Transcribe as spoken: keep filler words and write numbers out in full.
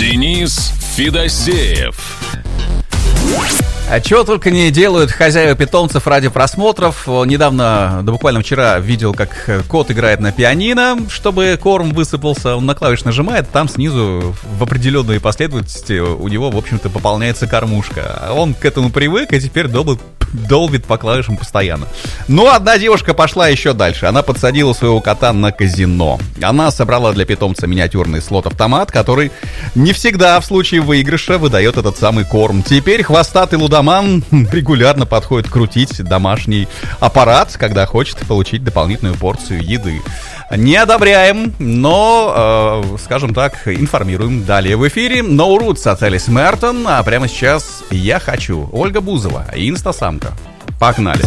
Денис Федосеев. А чего только не делают хозяева питомцев ради просмотров. Недавно, да буквально вчера, видел, как кот играет на пианино, чтобы корм высыпался. Он на клавиш нажимает, там снизу в определенной последовательности у него, в общем-то, пополняется кормушка. Он к этому привык и теперь долбит, долбит по клавишам постоянно. Но одна девушка пошла еще дальше. Она подсадила своего кота на казино. Она собрала для питомца миниатюрный слот-автомат, который не всегда в случае выигрыша выдает этот самый корм. Теперь хвостатый лудоман регулярно подходит крутить домашний аппарат, когда хочет получить дополнительную порцию еды. Не одобряем, но, э, скажем так, информируем. Далее в эфире No Roots от Элис Мертон. А прямо сейчас «Я хочу». Ольга Бузова, инстасамка. Погнали.